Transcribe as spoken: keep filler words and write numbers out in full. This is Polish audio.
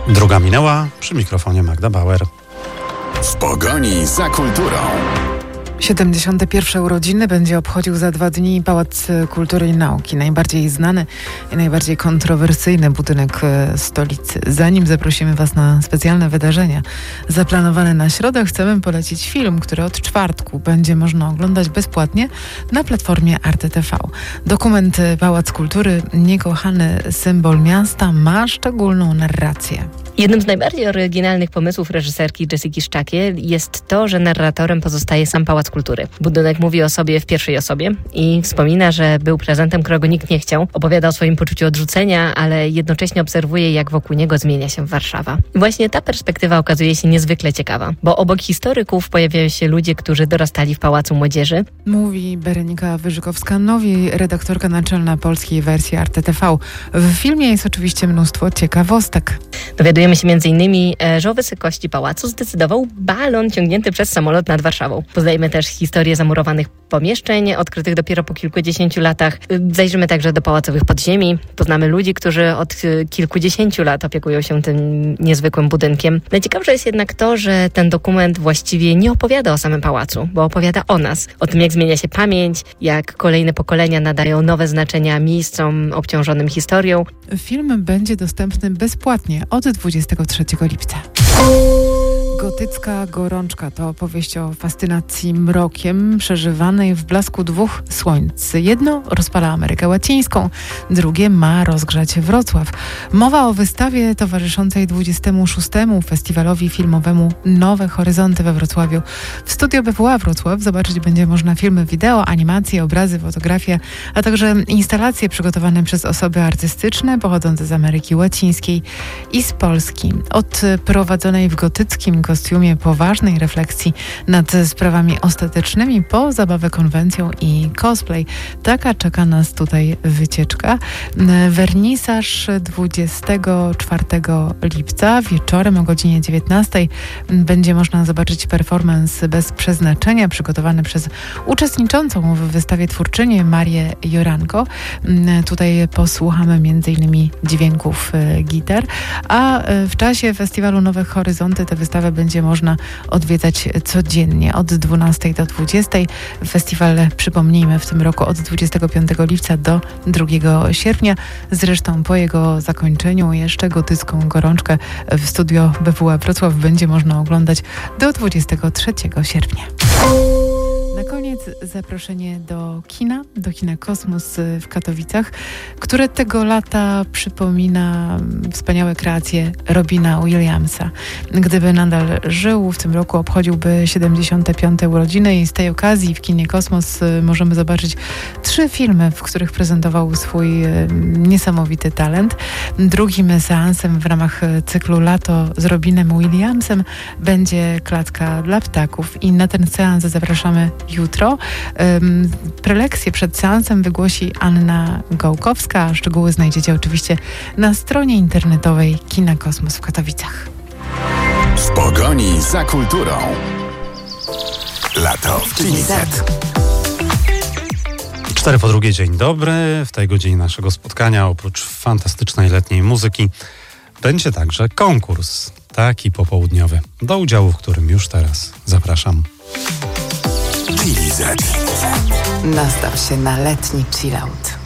Druga minęła, przy mikrofonie Magda Bauer. W pogoni za kulturą. siedemdziesiąte pierwsze urodziny będzie obchodził za dwa dni Pałac Kultury i Nauki. Najbardziej znany i najbardziej kontrowersyjny budynek stolicy. Zanim zaprosimy Was na specjalne wydarzenia zaplanowane na środę, chcemy polecić film, który od czwartku będzie można oglądać bezpłatnie na platformie Arte T V. Dokument Pałac Kultury, niekochany symbol miasta, ma szczególną narrację. Jednym z najbardziej oryginalnych pomysłów reżyserki Jessiki Szczakie jest to, że narratorem pozostaje sam Pałac Kultury. Budynek mówi o sobie w pierwszej osobie i wspomina, że był prezentem, którego nikt nie chciał. Opowiada o swoim poczuciu odrzucenia, ale jednocześnie obserwuje, jak wokół niego zmienia się Warszawa. I właśnie ta perspektywa okazuje się niezwykle ciekawa, bo obok historyków pojawiają się ludzie, którzy dorastali w Pałacu Młodzieży. Mówi Berenika Wyżykowska-Nowi, redaktorka naczelna polskiej wersji Arte T V. W filmie jest oczywiście mnóstwo ciekawostek. Dowiadujemy się między innymi, że o wysokości pałacu zdecydował balon ciągnięty przez samolot nad Warszawą. Poznajemy też historię zamurowanych pomieszczeń, odkrytych dopiero po kilkudziesięciu latach. Zajrzymy także do pałacowych podziemi. Poznamy ludzi, którzy od kilkudziesięciu lat opiekują się tym niezwykłym budynkiem. Najciekawsze jest jednak to, że ten dokument właściwie nie opowiada o samym pałacu, bo opowiada o nas. O tym, jak zmienia się pamięć, jak kolejne pokolenia nadają nowe znaczenia miejscom obciążonym historią. Film będzie dostępny bezpłatnie od dwudziestego trzeciego lipca. Gotycka gorączka to opowieść o fascynacji mrokiem przeżywanej w blasku dwóch słońc. Jedno rozpala Amerykę Łacińską, drugie ma rozgrzać Wrocław. Mowa o wystawie towarzyszącej dwudziestemu szóstemu Festiwalowi Filmowemu Nowe Horyzonty we Wrocławiu. W Studio B W A Wrocław zobaczyć będzie można filmy wideo, animacje, obrazy, fotografie, a także instalacje przygotowane przez osoby artystyczne pochodzące z Ameryki Łacińskiej i z Polski. Od prowadzonej w gotyckim kostiumie poważnej refleksji nad sprawami ostatecznymi po zabawę konwencją i cosplay. Taka czeka nas tutaj wycieczka. Wernisaż dwudziestego czwartego lipca wieczorem o godzinie dziewiętnastej będzie można zobaczyć performance Bez przeznaczenia przygotowany przez uczestniczącą w wystawie twórczynię Marię Joranko. Tutaj posłuchamy między innymi dźwięków gitar, a w czasie Festiwalu Nowe Horyzonty tę wystawę będzie można odwiedzać codziennie od dwunastej do dwudziestej. Festiwal, przypomnijmy, w tym roku od dwudziestego piątego lipca do drugiego sierpnia. Zresztą po jego zakończeniu jeszcze gotycką gorączkę w Studio B W A Wrocław będzie można oglądać do dwudziestego trzeciego sierpnia. Na koniec zaproszenie do kina, do kina Kosmos w Katowicach, które tego lata przypomina wspaniałe kreacje Robina Williamsa. Gdyby nadal żył, w tym roku obchodziłby siedemdziesiąte piąte urodziny i z tej okazji w kinie Kosmos możemy zobaczyć trzy filmy, w których prezentował swój niesamowity talent. Drugim seansem w ramach cyklu Lato z Robinem Williamsem będzie Klatka dla ptaków i na ten seans zapraszamy jutro. Um, prelekcję przed seansem wygłosi Anna Gołkowska. Szczegóły znajdziecie oczywiście na stronie internetowej Kina Kosmos w Katowicach. W pogoni za kulturą. Lato w G Z. Cztery po drugiej, dzień dobry. W tej godzinie naszego spotkania oprócz fantastycznej letniej muzyki będzie także konkurs, taki popołudniowy, do udziału w którym już teraz zapraszam. G Z. Nastaw się na letni chillout.